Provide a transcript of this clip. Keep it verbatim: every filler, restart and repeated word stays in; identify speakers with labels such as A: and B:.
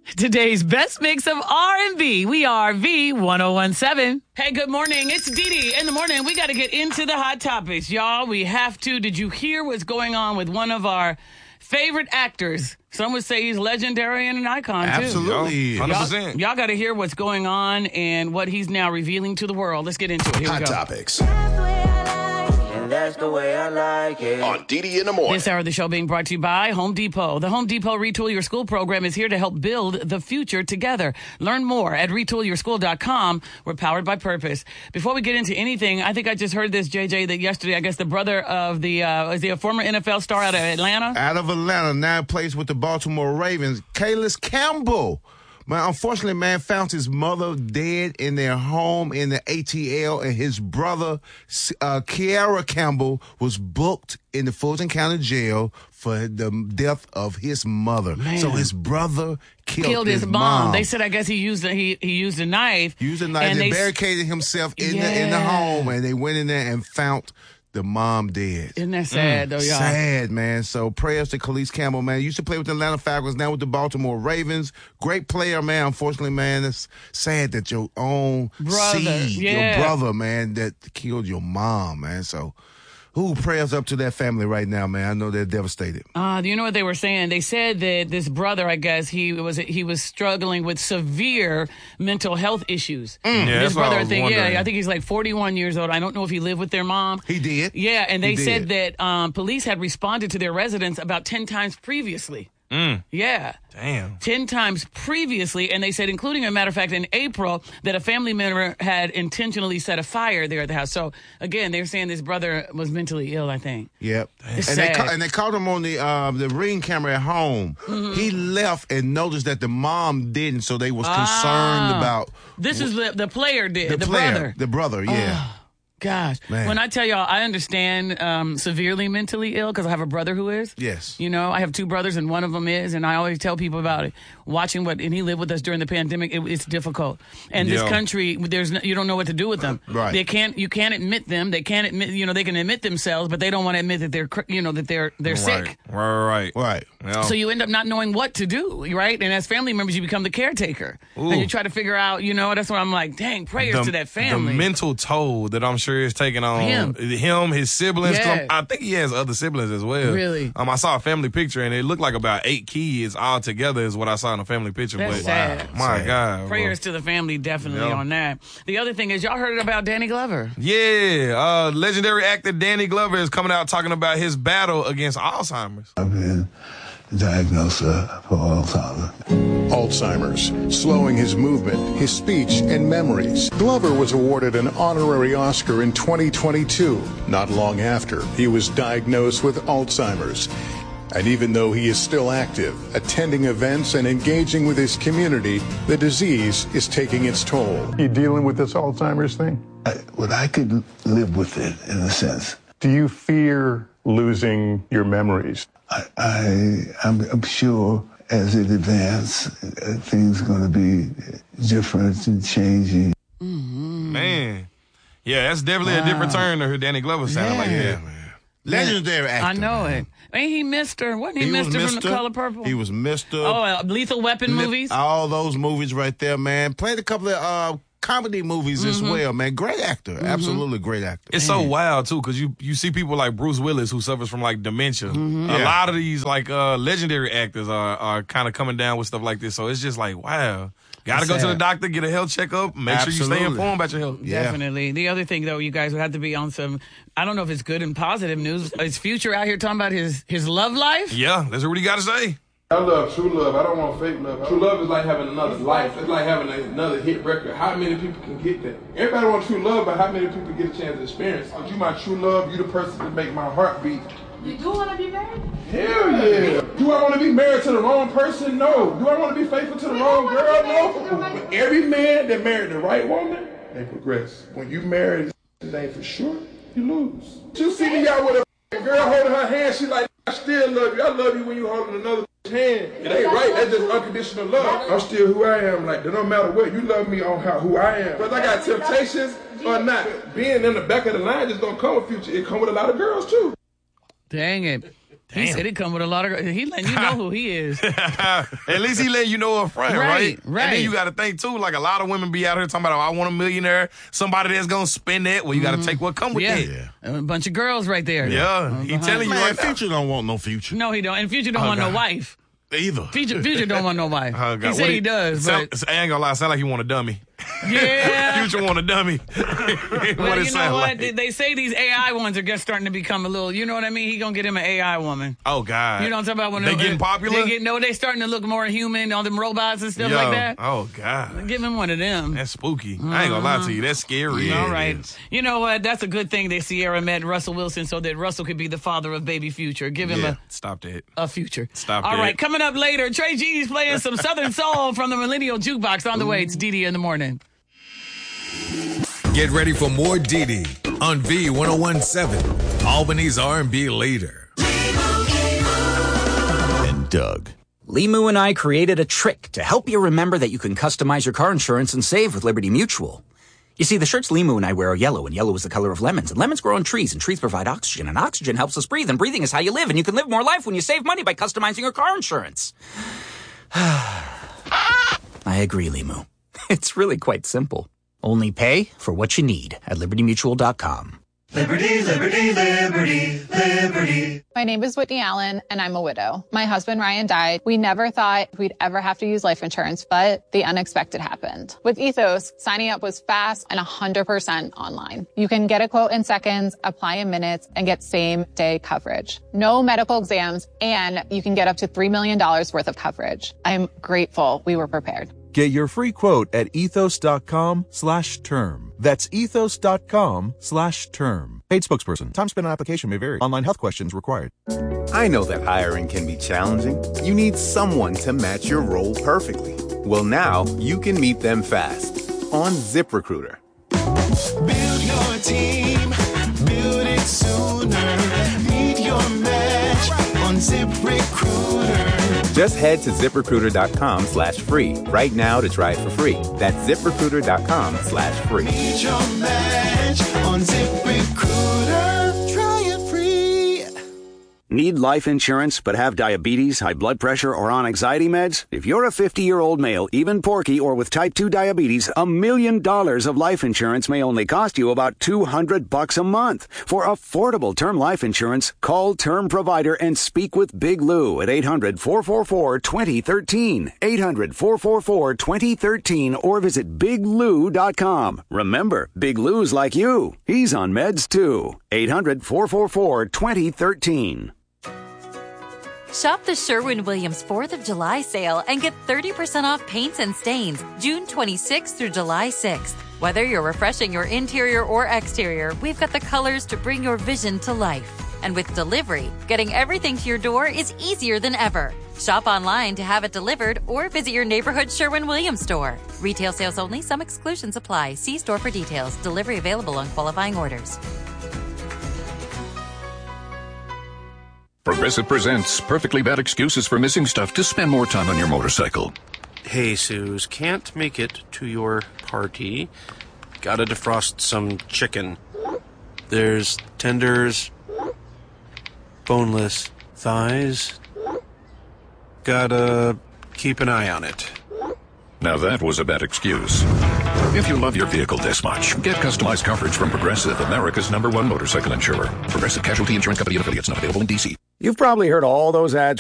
A: Today's best mix of R and B. We are V ten seventeen. Hey, good morning. It's Dee Dee. In the morning, we got to get into the hot topics, y'all. We have to. Did you hear what's going on with one of our favorite actors? Some would say he's legendary and an icon, too.
B: Absolutely.
C: one hundred percent.
A: Y'all, y'all got to hear what's going on and what he's now revealing to the world. Let's get into it. Here
B: Hot
A: we go.
B: topics.
D: That's the way I like it.
B: On Dee Dee in the morning.
A: This hour of the show being brought to you by Home Depot. The Home Depot Retool Your School program is here to help build the future together. Learn more at retool your school dot com. We're powered by purpose. Before we get into anything, I think I just heard this, J J, that yesterday, I guess the brother of the, uh, is he a former N F L star out of Atlanta?
C: Out of Atlanta, now plays with the Baltimore Ravens, Calais Campbell. Man, unfortunately, man, found his mother dead in their home in the A T L, and his brother, uh, Kiara Campbell, was booked in the Fulton County Jail for the death of his mother.
A: Man.
C: So his brother killed,
A: Killed his,
C: his
A: mom.
C: mom.
A: They said, I guess he used a, he he used a knife.
C: Used a knife and,
A: they
C: barricaded himself in
A: yeah.
C: the in the home, and they went in there and found the mom dead.
A: Isn't that sad, mm. though, y'all?
C: Sad, man. So prayers to Calais Campbell, man. Used to play with the Atlanta Falcons, now with the Baltimore Ravens. Great player, man. Unfortunately, man, it's sad that your own
A: brother,
C: seed,
A: yeah.
C: your brother, man, that killed your mom, man. So, ooh, prayers up to that family right now, man. I know they're devastated.
A: Uh, you know what they were saying? They said that this brother, I guess, he was he was struggling with severe mental health issues.
C: Mm.
A: this
C: Yeah,
B: that's what
A: brother,
B: I
A: I
B: was
A: think,
B: wondering.
A: yeah, I think he's like forty-one years old. I don't know if he lived with their mom.
C: He did.
A: Yeah, and they
C: He
A: said
C: did.
A: that um, police had responded to their residence about ten times previously.
B: Mm.
A: Yeah.
B: Damn.
A: ten times previously, and they said, including, a matter of fact, in April, that a family member had intentionally set a fire there at the house. So, again, they were saying this brother was mentally ill, I think.
C: Yep.
A: It's
C: and they
A: sad.
C: ca- and they caught him on the uh, the ring camera at home.
A: Mm-hmm.
C: He left and noticed that the mom didn't, so they was concerned
A: Ah.
C: about
A: This is the, the player did,
C: the,
A: the,
C: player,
A: brother.
C: the brother. Yeah.
A: Gosh,
C: Man.
A: when I tell y'all, I understand um, severely mentally ill because I have a brother who is.
C: Yes.
A: You know, I have two brothers and one of them is, and I always tell people about it. Watching what, and he lived with us during the pandemic. It, it's difficult, and this
B: Yeah.
A: country, there's no, you don't know what to do with them.
C: Right.
A: They can't. You can't admit them. They can't admit. You know, they can admit themselves, but they don't want to admit that they're. cr- You know, that they're they're
B: Right.
A: sick.
B: Right, right.
C: Right.
B: Yeah.
A: So you end up not knowing what to do, right? And as family members, you become the caretaker,
B: Ooh.
A: and you try to figure out. You know, that's why I'm like, dang, prayers
B: the,
A: to that family.
B: The mental toll that I'm sure is taking on
A: Him.
B: him, his siblings. 'cause
A: Yeah.
B: I think he has other siblings as well.
A: Really?
B: Um, I saw a family picture and it looked like about eight kids all together is what I saw in a family picture.
A: That's
B: but
A: sad.
B: my
C: Sad.
B: God,
A: Prayers
B: bro.
A: to the family, definitely
B: Yeah.
A: on that. The other thing is, y'all heard about Danny Glover.
B: Yeah, uh, legendary actor Danny Glover is coming out talking about his battle against Alzheimer's.
E: I've been diagnosed uh, for Alzheimer's.
F: Alzheimer's, slowing his movement, his speech, and memories. Glover was awarded an honorary Oscar in twenty twenty-two, not long after he was diagnosed with Alzheimer's. And even though he is still active, attending events and engaging with his community, the disease is taking its toll. You dealing with this Alzheimer's thing?
E: I, well, I could live with it in a sense.
F: Do you fear losing your memories?
E: I, I I'm, I'm sure as it advances, uh, things are going to be different and changing.
B: Man, yeah, that's definitely a different turn to hear Danny Glover sound like
A: Yeah.
B: that.
C: Man. Legendary actor.
A: I know
C: man.
A: it. Ain't he Mister? Wasn't he,
C: He was
A: Mister from The
C: Mister
A: Color Purple?
C: He was Mister
A: Oh, uh, Lethal Weapon
C: Lip-
A: movies?
C: All those movies right there, man. Played a couple of uh, comedy movies as
A: Mm-hmm.
C: well, man. Great actor. Absolutely great actor.
B: It's so wild too, because you you see people like Bruce Willis who suffers from like dementia.
A: Mm-hmm.
B: A
C: Yeah.
B: lot of these like uh, legendary actors are are kind of coming down with stuff like this. So it's just like wow, got to go to the
C: sad.
B: doctor, get a health checkup, make sure you stay
C: Absolutely.
B: informed about your health.
C: Yeah.
A: Definitely. The other thing, though, you guys would have to be on some, I don't know if it's good and positive news. Is Future out here talking about his, his love life?
B: Yeah, that's what he got to say.
G: I love true love. I don't want fake love. True love is like having another life. It's like having another hit record. How many people can get that? Everybody wants true love, but how many people get a chance to experience? You my true love. You the person that make my heart beat.
H: You do want to be married?
G: Hell yeah. Do I want to be married to the wrong person? No. Do I want to be faithful to the
H: We
G: wrong
H: don't wanna
G: girl?
H: be married to the
G: No.
H: right-
G: But every man that married the right woman, they progress. When you marry this ain't for sure, you lose. You see me out with a girl holding her hand, she like, I still love you. I love you when you holding another hand. It ain't right. That's just unconditional love. I'm still who I am. Like, it don't matter what. You love me on how who I am. Whether I got temptations or not, being in the back of the line just don't come with Future. It come with a lot of girls too.
A: Dang it. He said it come with a lot of. He letting you know who he is.
B: At least he let you know up front,
A: Right,
B: right?
A: right.
B: And then you got to think too. Like a lot of women be out here talking about, oh, I want a millionaire, somebody that's gonna spend that. Well, you got to take what come with
A: Yeah.
B: that.
A: And a bunch of girls right there.
B: Yeah,
A: Uh,
B: he
A: behind-
B: telling you
C: Man,
B: right now.
C: Future don't want no Future.
A: No, he don't. And Future don't
B: Oh,
A: want no
B: God.
A: wife.
C: Either.
A: Future, Future don't want no wife.
B: Oh, God.
A: He said
B: What
A: he does,
B: sound,
A: but
B: I ain't gonna lie, sound like he want a dummy.
A: yeah.
B: Future want a dummy. what
A: Well,
B: it
A: you
B: sound
A: know what?
B: like?
A: They- They say these A I ones are just starting to become a little. You know what I mean? He gonna get him an A I woman.
B: Oh God.
A: You know what I'm talking about? When
B: they getting popular?
A: They get, no, they starting to look more human. All them robots and stuff
B: Yo,
A: like that.
B: Oh God.
A: Give him one of them.
B: That's spooky. I ain't gonna lie to you. That's scary.
A: All
B: Yeah,
A: right.
B: it is.
A: You know what? That's a good thing that Sierra met Russell Wilson so that Russell could be the father of baby Future. Give him
B: Yeah. Stop that.
A: a, a future.
B: Stop
A: All
B: that.
A: right. Coming up later, Trey G's playing some Southern Soul from the Millennial Jukebox. On the way, it's D D in the morning.
H: Get ready for more D D on V ten seventeen, Albany's R and B leader.
I: And Doug. Limu and I created a trick to help you remember that you can customize your car insurance and save with Liberty Mutual. You see, the shirts Limu and I wear are yellow, and yellow is the color of lemons. And lemons grow on trees, and trees provide oxygen, and oxygen helps us breathe, and breathing is how you live, and you can live more life when you save money by customizing your car insurance. I agree, Limu. It's really quite simple. Only pay for what you need at liberty mutual dot com.
J: Liberty, liberty, liberty, liberty. My name is Whitney Allen, and I'm a widow. My husband, Ryan, died. We never thought we'd ever have to use life insurance, but the unexpected happened. With Ethos, signing up was fast and one hundred percent online. You can get a quote in seconds, apply in minutes, and get same-day coverage. No medical exams, and you can get up to three million dollars worth of coverage. I'm grateful we were prepared.
K: Get your free quote at ethos.com slash term. That's ethos.com slash term. Paid spokesperson. Time spent on application may vary. Online health questions required.
L: I know that hiring can be challenging. You need someone to match your role perfectly. Well, now you can meet them fast on ZipRecruiter.
M: Build your team. Build it sooner. Meet your match on ZipRecruiter.
L: Just head to ZipRecruiter.com slash free right now to try it for free. That's ZipRecruiter.com slash free.
M: Meet your match on ZipRecruiter. Try it free.
N: Need life insurance but have diabetes, high blood pressure, or on anxiety meds? If you're a fifty-year-old male, even porky, or with type two diabetes, a million dollars of life insurance may only cost you about two hundred bucks a month. For affordable term life insurance, call Term Provider and speak with Big Lou at eight hundred, four four four, two zero one three, eight hundred, four four four, two zero one three, or visit big lou dot com. Remember, Big Lou's like you. He's on meds too. eight hundred, four four four, two zero one three.
O: Shop the Sherwin-Williams fourth of July sale and get thirty percent off paints and stains June twenty-sixth through July sixth. Whether you're refreshing your interior or exterior, we've got the colors to bring your vision to life. And with delivery, getting everything to your door is easier than ever. Shop online to have it delivered or visit your neighborhood Sherwin-Williams store. Retail sales only. Some exclusions apply. See store for details. Delivery available on qualifying orders.
P: Progressive presents Perfectly Bad Excuses for Missing Stuff to Spend More Time on Your Motorcycle.
Q: Hey, Suze, can't make it to your party. Gotta defrost some chicken. There's tenders, boneless thighs. Gotta keep an eye on it.
P: Now that was a bad excuse. If you love your vehicle this much, get customized coverage from Progressive, America's number one motorcycle insurer. Progressive Casualty Insurance Company and affiliates, not available in D C.
N: You've probably heard all those ads